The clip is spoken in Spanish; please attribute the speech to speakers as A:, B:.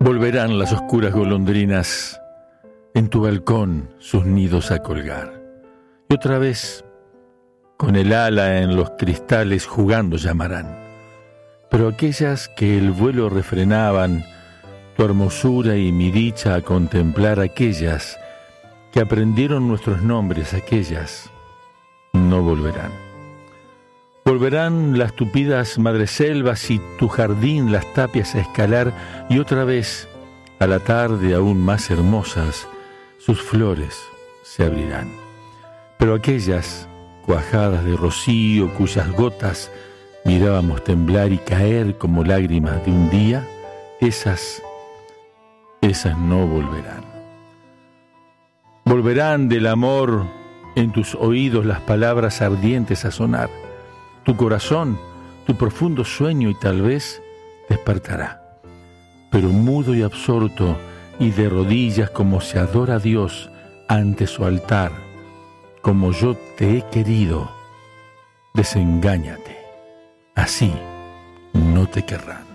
A: Volverán las oscuras golondrinas en tu balcón sus nidos a colgar. Y otra vez, con el ala en los cristales jugando llamarán. Pero aquellas que el vuelo refrenaban, tu hermosura y mi dicha a contemplar, aquellas que aprendieron nuestros nombres, aquellas no volverán. Volverán las tupidas madreselvas y tu jardín las tapias a escalar, y otra vez, a la tarde aún más hermosas, sus flores se abrirán. Pero aquellas cuajadas de rocío cuyas gotas mirábamos temblar y caer como lágrimas de un día, esas no volverán. Volverán del amor en tus oídos las palabras ardientes a sonar. Tu corazón, tu profundo sueño y tal vez despertará. Pero mudo y absorto y de rodillas como se adora a Dios ante su altar, como yo te he querido, desengáñate. Así no te querrán.